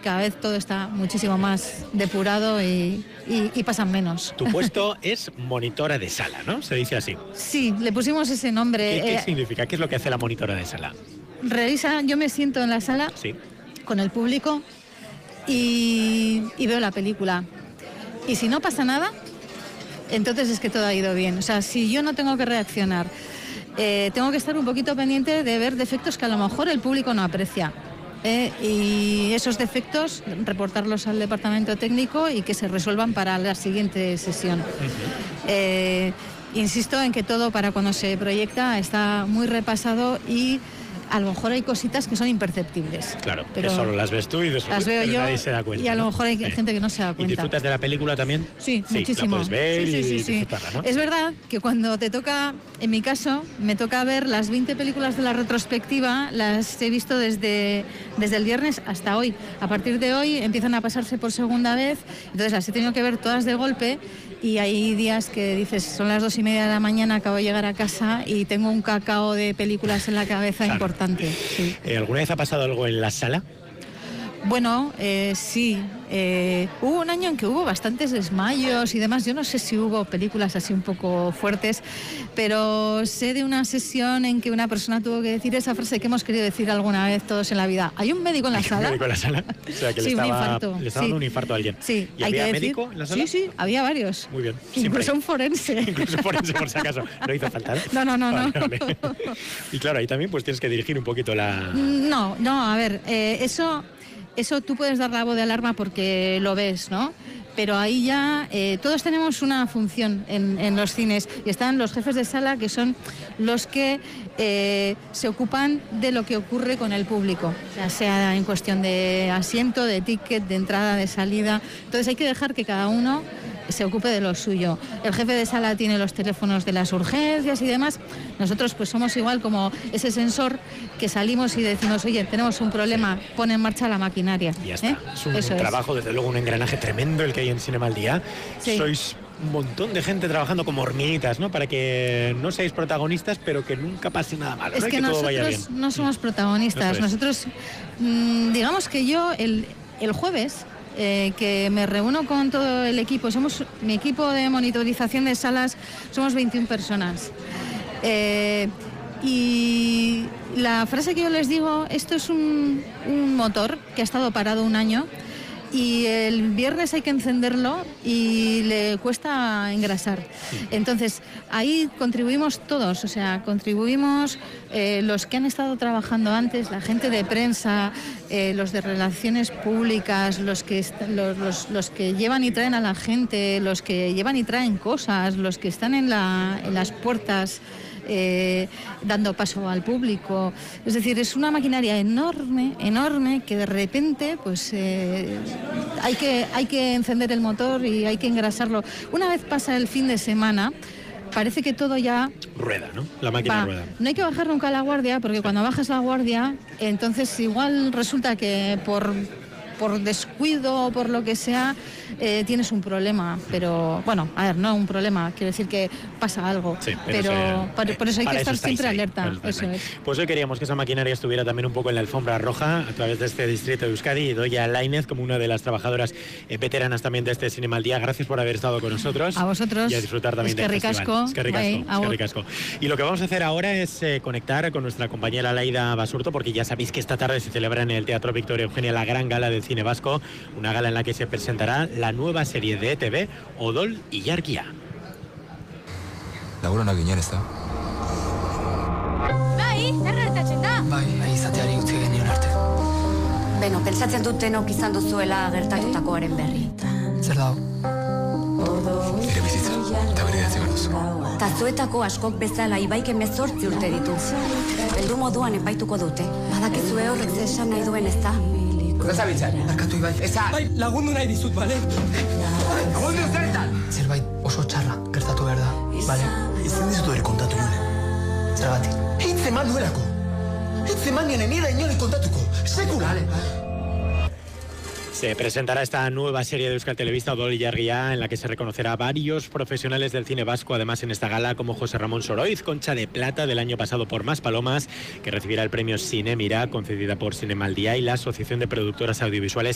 cada vez todo está muchísimo más depurado y pasan menos. Tu puesto es monitora de sala, ¿no? Se dice así. Sí, le pusimos ese nombre. ¿Qué significa? ¿Qué es lo que hace la monitora de sala? Revisa, yo me siento en la sala con el público y veo la película. Y si no pasa nada, entonces es que todo ha ido bien. O sea, si yo no tengo que reaccionar, tengo que estar un poquito pendiente de ver defectos que a lo mejor el público no aprecia. Y esos defectos reportarlos al departamento técnico y que se resuelvan para la siguiente sesión. Insisto en que todo para cuando se proyecta está muy repasado y a lo mejor hay cositas que son imperceptibles. Claro, pero que solo las ves tú y las veo yo, nadie se da cuenta. Y a lo mejor hay gente que no se da cuenta. ¿Y disfrutas de la película también? Sí, muchísimo. La puedes ver y disfrutarla, ¿no? Es verdad que cuando te toca, en mi caso, me toca ver las 20 películas de la retrospectiva, las he visto desde el viernes hasta hoy. A partir de hoy empiezan a pasarse por segunda vez, entonces las he tenido que ver todas de golpe. Y hay días que dices, son las 2:30 de la mañana, acabo de llegar a casa y tengo un cacao de películas en la cabeza importante. Sí. ¿Alguna vez ha pasado algo en la sala? Bueno, sí. Hubo un año en que hubo bastantes desmayos y demás. Yo no sé si hubo películas así un poco fuertes, pero sé de una sesión en que una persona tuvo que decir esa frase que hemos querido decir alguna vez todos en la vida. ¿Hay un médico en la sala? ¿Un médico en la sala? O sea, que le estaba dando un infarto a alguien. Sí. ¿Y había médico en la sala? Sí, había varios. Muy bien. Incluso un forense. Incluso forense, por si acaso. ¿No hizo falta? No. Vale. Y claro, ahí también pues tienes que dirigir un poquito la... No, a ver, eso tú puedes dar la voz de alarma porque lo ves, ¿no? Pero ahí ya todos tenemos una función en los cines y están los jefes de sala que son los que se ocupan de lo que ocurre con el público, ya sea en cuestión de asiento, de ticket, de entrada, de salida. Entonces hay que dejar que cada uno se ocupe de lo suyo. El jefe de sala tiene los teléfonos de las urgencias y demás. Nosotros pues somos igual como ese sensor que salimos y decimos, oye, tenemos un problema, pon en marcha la maquinaria. Y ya está. Es un trabajo, desde luego, un engranaje tremendo el que hay en Cinema al Día. Sí. Sois un montón de gente trabajando como hormiguitas, ¿no? Para que no seáis protagonistas, pero que nunca pase nada malo. Es que todo vaya bien. Nosotros no somos protagonistas. Nosotros, digamos que yo el jueves... que me reúno con todo el equipo, mi equipo de monitorización de salas, somos 21 personas. Y la frase que yo les digo, esto es un motor que ha estado parado un año y el viernes hay que encenderlo y le cuesta engrasar. Entonces, ahí contribuimos todos, o sea, contribuimos los que han estado trabajando antes, la gente de prensa, los de relaciones públicas, los que llevan y traen a la gente, los que llevan y traen cosas, los que están en las puertas dando paso al público. Es decir, es una maquinaria enorme que de repente pues hay que encender el motor y hay que engrasarlo. Una vez pasa el fin de semana, parece que todo ya... rueda, ¿no? La máquina rueda. No hay que bajar nunca la guardia, porque cuando bajas la guardia, entonces igual resulta que por descuido o por lo que sea, tienes un problema. Pero, bueno, a ver, no un problema, quiero decir que pasa algo. Sí, pero por eso hay que estar siempre alerta. Eso es. Pues hoy queríamos que esa maquinaria estuviera también un poco en la alfombra roja a través de este distrito de Euskadi. Y Idoia Lainez, como una de las trabajadoras veteranas también de este Cinema al Día, gracias por haber estado con nosotros. A vosotros. Y a disfrutar también del festival. Es que ricasco. Y lo que vamos a hacer ahora es conectar con nuestra compañera Laida Basurto, porque ya sabéis que esta tarde se celebra en el Teatro Victoria Eugenia la gran gala del cine vasco, una gala en la que se presentará la nueva serie de ETV, Odol Ilargia. Laguronak ginen, ez da? Bai, erretatzen da! Bai, izateari utzi genion arte. Beno, pentsatzen dutenok izan duzuela gertatutakoaren berri. Zer dago? Ere bizitza, eta bere datzi garduzu. Tazuetako askok bezala Ibaik 18 urte ditu. Heldu moduan epaituko dute. Badakizue horrek ze esan nahi duen, ez da? Zabitzan, markatu Ibai. Eza! Bai, lagundu nahi dizut, bale? Lagundu zertan! Zerbait oso txarra gertatu behar da, bale? Ezin dizutu ere kontatu nuen. Zergatik? Hitz eman duelako. Hitz eman nien nire inori kontatuko. Sekula! Se presentará esta nueva serie de Euskal Telebista, Odol Ilargia, en la que se reconocerá a varios profesionales del cine vasco, además en esta gala como José Ramón Soroiz, Concha de Plata del año pasado por Más Palomas, que recibirá el premio Cinemira, concedida por Cinema al Día, y la Asociación de Productoras Audiovisuales